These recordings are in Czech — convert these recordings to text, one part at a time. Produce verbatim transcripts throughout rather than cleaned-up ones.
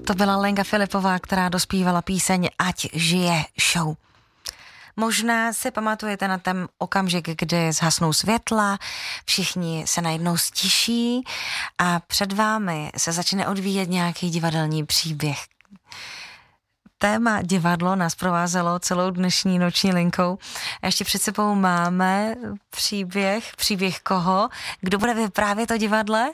To byla Lenka Filipová, která dospívala píseň Ať žije show. Možná si pamatujete na ten okamžik, kdy zhasnou světla, všichni se najednou stiší a před vámi se začne odvíjet nějaký divadelní příběh. Téma divadlo nás provázelo celou dnešní noční linkou. A ještě před sebou máme příběh. Příběh koho? Kdo bude vyprávět to divadle?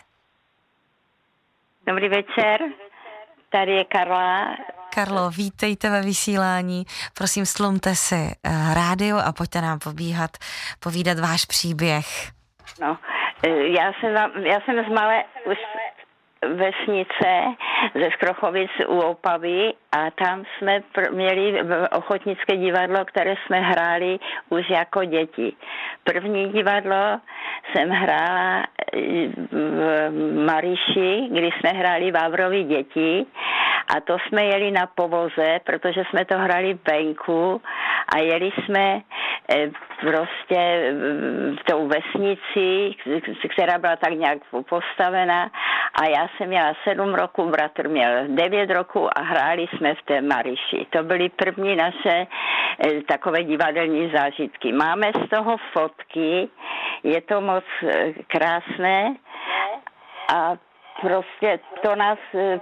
Dobrý večer, tady je Karla. Karlo, vítejte ve vysílání. Prosím, slumte si rádio a pojďte nám pobíhat, povídat váš příběh. No, já jsem, já jsem z malé už vesnice ze Skrochovic u Opavy a tam jsme pr- měli ochotnické divadlo, které jsme hráli už jako děti. První divadlo jsem hrála v Maryši, kdy jsme hráli Vávrovi děti a to jsme jeli na povoze, protože jsme to hráli venku a jeli jsme prostě v tou vesnici, která byla tak nějak postavena a já jsem měla sedm roků, bratr měl devět roků a hráli jsme v té Maryši. To byly první naše takové divadelní zážitky. Máme z toho fotky, je to moc krásné a prostě to nás,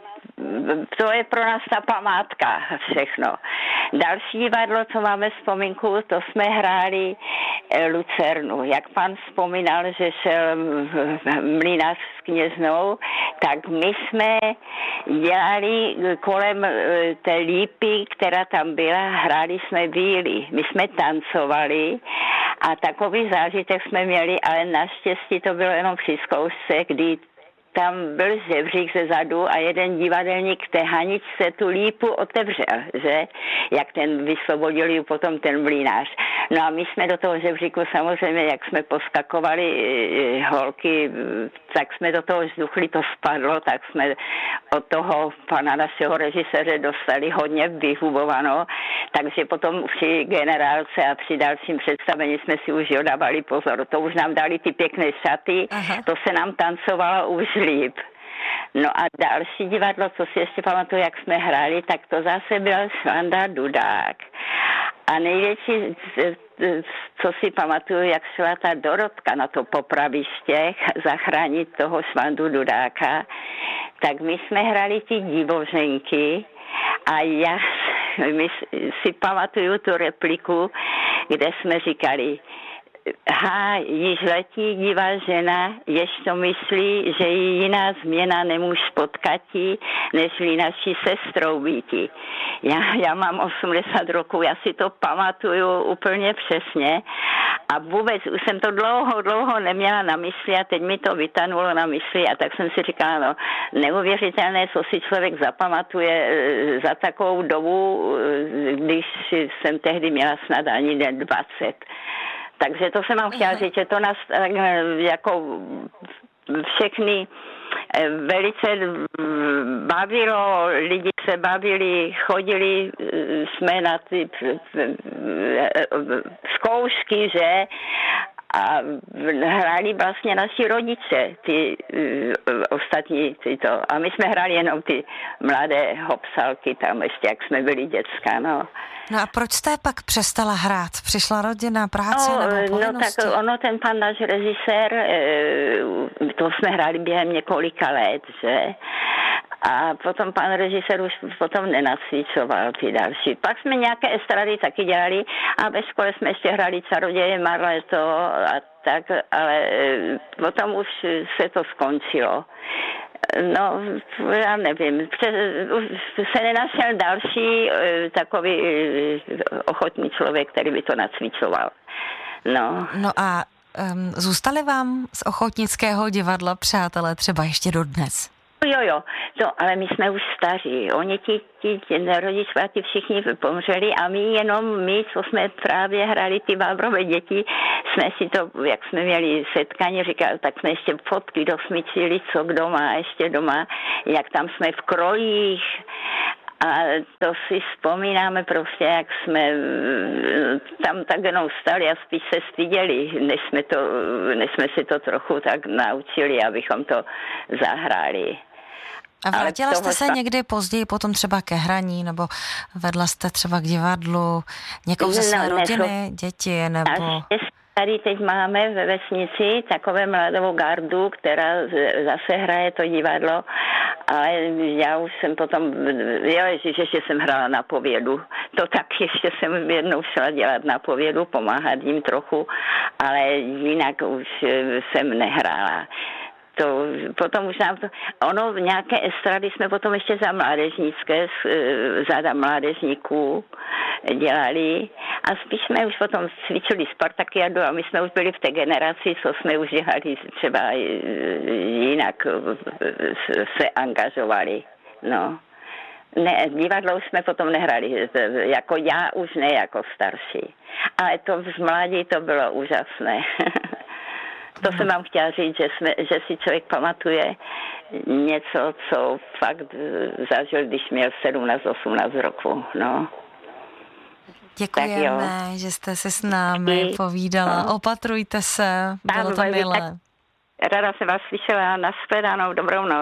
to je pro nás ta památka všechno. Další divadlo, co máme vzpomínku, to jsme hráli Lucernu. Jak pan vzpomínal, že šel Mlynář s kněznou, tak my jsme dělali kolem té lípy, která tam byla, hráli jsme víly. My jsme tancovali a takový zážitek jsme měli, ale naštěstí to bylo jenom při zkoušce, kdy tam byl žebřík ze zadu a jeden divadelník té haničce tu lípu otevřel, že? Jak ten vysvobodil ji potom ten Mlynář. No a my jsme do toho žebříku samozřejmě, jak jsme poskakovali holky, tak jsme do toho vzduchli, to spadlo, tak jsme od toho pana našeho režiséře dostali hodně vyhubováno, takže potom při generálce a při dalším představení jsme si už dávali pozor. To už nám dali ty pěkné šaty, aha, to se nám tancovalo už líp. No a další divadlo, co si ještě pamatuju, jak jsme hráli, tak to zase byl Švanda Dudák. A největší, co si pamatuju, jak šla ta Dorotka na to popraviště zachránit toho Švandu Dudáka, tak my jsme hráli ty divoženky a já my si pamatuju tu repliku, kde jsme říkali: ha, již letí divá žena, jež to myslí, že ji jiná změna nemůže potkatí, nežli naší sestrou býti. Já, já mám osmdesát roků, já si to pamatuju úplně přesně a vůbec už jsem to dlouho, dlouho neměla na mysli a teď mi to vytanulo na mysli a tak jsem si říkala, no, neuvěřitelné, co si člověk zapamatuje za takovou dobu, když jsem tehdy měla snad ani den dvacet. Takže to jsem vám chtěla říct, že to nás jako všechny velice bavilo, lidi se bavili, chodili jsme na ty zkoušky, že? A hráli vlastně naši rodiče, ty uh, ostatní tyto. A my jsme hráli jenom ty mladé hopsalky tam ještě, jak jsme byli děcka, no. No a proč jste pak přestala hrát? Přišla rodina, práce no, nebo povinnosti? No tak ono, ten pan náš režisér, to jsme hráli během několika let, že? A potom pan režisér už potom nenacvičoval ty další. Pak jsme nějaké estrady taky dělali a ve škole jsme ještě hráli Čaroděje Marleto a tak, ale potom už se to skončilo. No, já nevím, už se nenašel další takový ochotný člověk, který by to nacvičoval. No, no a um, zůstali vám z ochotnického divadla přátelé třeba ještě dodnes? Jo, jo, no, ale my jsme už staří. Oni ti, ti, ti rodiče, ti všichni pomřeli a my jenom my, co jsme právě hrali ty Vávrové děti, jsme si to, jak jsme měli setkání, říkali, tak jsme ještě fotky dosmyčili, co kdo má ještě doma, jak tam jsme v krojích. A to si vzpomínáme prostě, jak jsme tam tak jenom stali a spíš se styděli, než jsme, to, než jsme si to trochu tak naučili, abychom to zahráli. A vrátila jste se někdy později potom třeba ke hraní, nebo vedla jste třeba k divadlu někoho ze své no, rodiny, děti, nebo... Tady teď máme ve vesnici takové mladou gardu, která zase hraje to divadlo, ale já už jsem potom, jo, ježiš, ještě jsem hrála na povědu. To tak ještě jsem jednou šla dělat na povědu, pomáhat jim trochu, ale jinak už jsem nehrála. To, potom už nám to, ono nějaké estrady jsme potom ještě za mládežnické, za mládežníků dělali a spíš jsme už potom cvičili Spartakiadu a my jsme už byli v té generaci, co jsme už dělali třeba jinak se angažovali, no. Ne, divadlo už jsme potom nehrali, jako já už ne jako starší, ale to v mládí to bylo úžasné. To jsem vám chtěla říct, že, jsme, že si člověk pamatuje něco, co fakt zažil, když měl sedmnáct osmnáct roku, no. Děkujeme, že jste si s námi povídala. No. Opatrujte se, bylo to milé. Rada jsem vás slyšela, nashledanou, dobrou noc.